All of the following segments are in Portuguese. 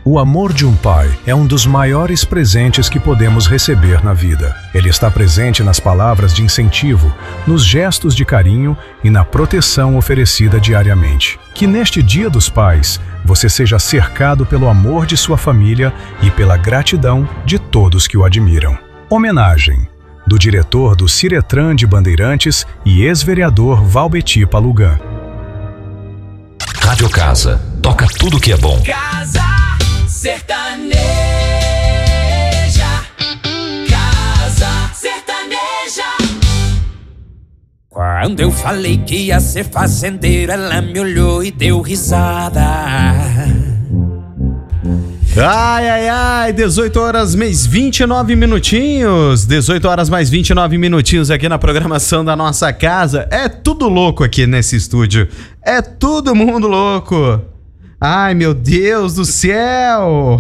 O amor de um pai é um dos maiores presentes que podemos receber na vida. Ele está presente nas palavras de incentivo, nos gestos de carinho e na proteção oferecida diariamente. Que neste Dia dos Pais, você seja cercado pelo amor de sua família e pela gratidão de todos que o admiram. Homenagem do diretor do Ciretran de Bandeirantes e ex-vereador Valbeti Palugan. Rádio Casa, toca tudo que é bom. Casa Sertaneja, Casa Sertaneja. Quando eu falei que ia ser fazendeiro, ela me olhou e deu risada. Ai, ai, ai, 18 horas mais 29 minutinhos. 18 horas mais 29 minutinhos aqui na programação da nossa casa. É tudo louco aqui nesse estúdio. É todo mundo louco. Ai, meu Deus do céu.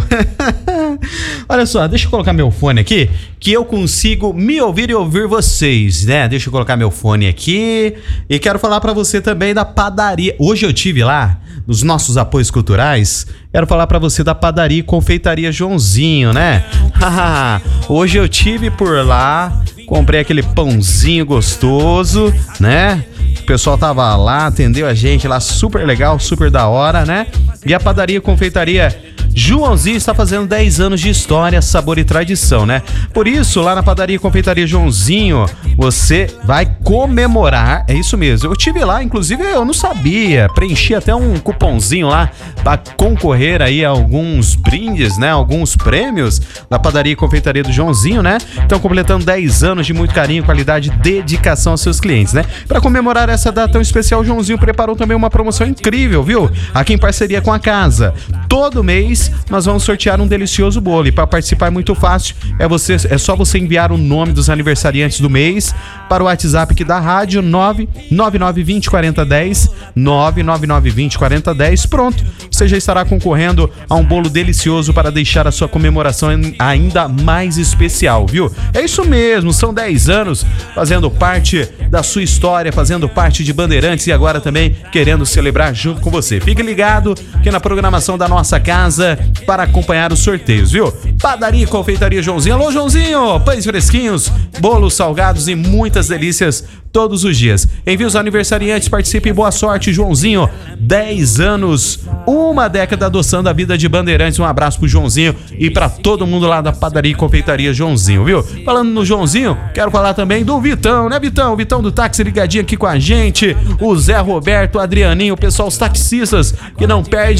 Olha só, deixa eu colocar meu fone aqui, que eu consigo me ouvir e ouvir vocês, né? Deixa eu colocar meu fone aqui. E quero falar pra você também da padaria. Hoje eu tive lá, nos nossos apoios culturais, quero falar pra você da padaria e confeitaria Joãozinho, né? Hoje eu tive por lá, comprei aquele pãozinho gostoso, né? O pessoal tava lá, atendeu a gente lá, super legal, super da hora, né? E a padaria e confeitaria Joãozinho está fazendo 10 anos de história, sabor e tradição, né? Por isso, lá na padaria e confeitaria Joãozinho, você vai comemorar, é isso mesmo. Eu tive lá, inclusive eu não sabia, preenchi até um cupomzinho lá para concorrer aí a alguns brindes, né? Alguns prêmios da padaria e confeitaria do Joãozinho, né? Estão completando 10 anos de muito carinho, qualidade e dedicação aos seus clientes, né? Para comemorar essa data tão especial, o Joãozinho preparou também uma promoção incrível, viu? Aqui em parceria com a casa. Todo mês nós vamos sortear um delicioso bolo. E para participar é muito fácil. É só você enviar o nome dos aniversariantes do mês para o WhatsApp aqui da rádio 999204010 999204010. Pronto, você já estará concorrendo a um bolo delicioso para deixar a sua comemoração ainda mais especial, viu? É isso mesmo, são 10 anos fazendo parte da sua história, fazendo parte de Bandeirantes e agora também querendo celebrar junto com você. Fique ligado que na programação da nossa casa para acompanhar os sorteios, viu? Padaria e confeitaria Joãozinho. Alô, Joãozinho! Pães fresquinhos, bolos salgados e muitas delícias todos os dias. Envie os aniversariantes, participe e boa sorte, Joãozinho. 10 anos, uma década adoçando a vida de Bandeirantes. Um abraço pro Joãozinho e pra todo mundo lá da padaria e confeitaria Joãozinho, viu? Falando no Joãozinho, quero falar também do Vitão, né, Vitão? O Vitão do táxi ligadinho aqui com a gente. O Zé Roberto, o Adrianinho, o pessoal, os taxistas que não perdem